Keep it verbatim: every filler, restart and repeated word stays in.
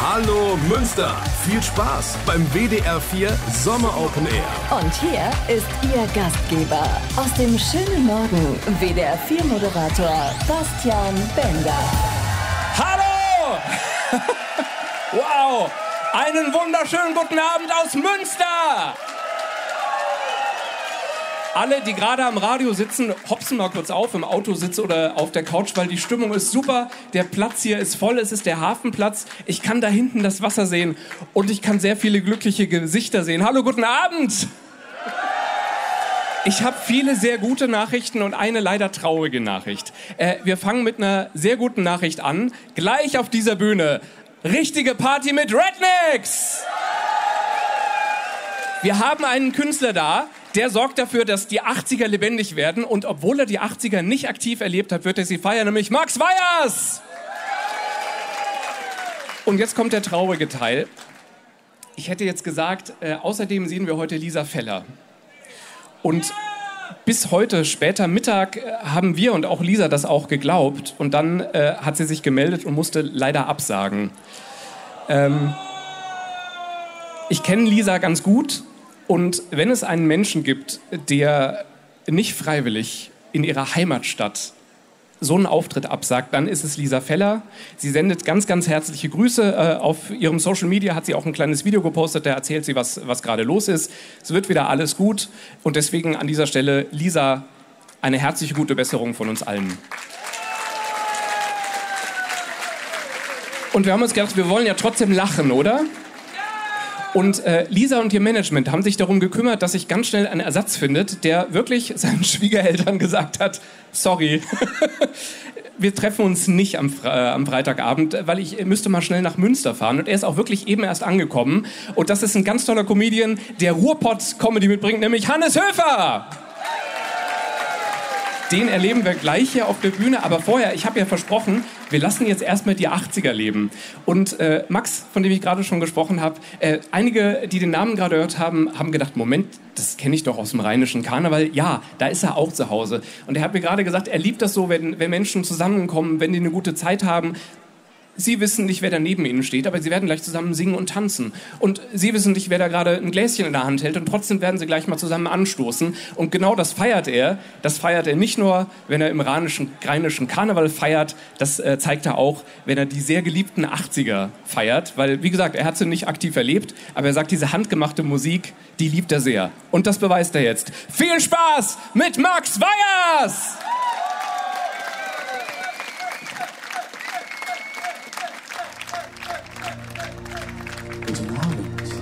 Hallo Münster, viel Spaß beim W D R vier Sommer Open Air. Und hier ist Ihr Gastgeber aus dem schönen Norden, W D R vier Moderator Bastian Bender. Hallo! Wow! Einen wunderschönen guten Abend aus Münster! Alle, die gerade am Radio sitzen, hopsen mal kurz auf, im Auto sitzen oder auf der Couch, weil die Stimmung ist super. Der Platz hier ist voll, es ist der Hafenplatz. Ich kann da hinten das Wasser sehen und ich kann sehr viele glückliche Gesichter sehen. Hallo, guten Abend! Ich habe viele sehr gute Nachrichten und eine leider traurige Nachricht. Äh, wir fangen mit einer sehr guten Nachricht an. Gleich auf dieser Bühne. Richtige Party mit Rednecks! Wir haben einen Künstler da, der sorgt dafür, dass die achtziger lebendig werden. Und obwohl er die achtziger nicht aktiv erlebt hat, wird er sie feiern, nämlich Max Weyers! Und jetzt kommt der traurige Teil. Ich hätte jetzt gesagt, äh, außerdem sehen wir heute Lisa Feller. Und bis heute, später Mittag, äh, haben wir und auch Lisa das auch geglaubt. Und dann äh, hat sie sich gemeldet und musste leider absagen. Ähm, ich kenne Lisa ganz gut. Und wenn es einen Menschen gibt, der nicht freiwillig in ihrer Heimatstadt so einen Auftritt absagt, dann ist es Lisa Feller. Sie sendet ganz, ganz herzliche Grüße. Äh, auf ihrem Social Media hat sie auch ein kleines Video gepostet, da erzählt sie, was, was gerade los ist. Es wird wieder alles gut. Und deswegen an dieser Stelle, Lisa, eine herzliche gute Besserung von uns allen. Und wir haben uns gedacht, wir wollen ja trotzdem lachen, oder? Und äh, Lisa und ihr Management haben sich darum gekümmert, dass sich ganz schnell ein Ersatz findet, der wirklich seinen Schwiegereltern gesagt hat, sorry, wir treffen uns nicht am, Fre- äh, am Freitagabend, weil ich müsste mal schnell nach Münster fahren. Und er ist auch wirklich eben erst angekommen. Und das ist ein ganz toller Comedian, der Ruhrpott-Comedy mitbringt, nämlich Hannes Höfer. Den erleben wir gleich hier auf der Bühne. Aber vorher, ich habe ja versprochen, wir lassen jetzt erstmal die achtziger leben. Und äh, Max, von dem ich gerade schon gesprochen habe, äh, einige, die den Namen gerade gehört haben, haben gedacht, Moment, das kenne ich doch aus dem rheinischen Karneval. Ja, da ist er auch zu Hause. Und er hat mir gerade gesagt, er liebt das so, wenn, wenn Menschen zusammenkommen, wenn die eine gute Zeit haben. Sie wissen nicht, wer da neben ihnen steht, aber sie werden gleich zusammen singen und tanzen. Und sie wissen nicht, wer da gerade ein Gläschen in der Hand hält. Und trotzdem werden sie gleich mal zusammen anstoßen. Und genau das feiert er. Das feiert er nicht nur, wenn er im rheinischen, rheinischen Karneval feiert. Das äh, zeigt er auch, wenn er die sehr geliebten achtziger feiert. Weil, wie gesagt, er hat sie nicht aktiv erlebt. Aber er sagt, diese handgemachte Musik, die liebt er sehr. Und das beweist er jetzt. Viel Spaß mit Max Weyers!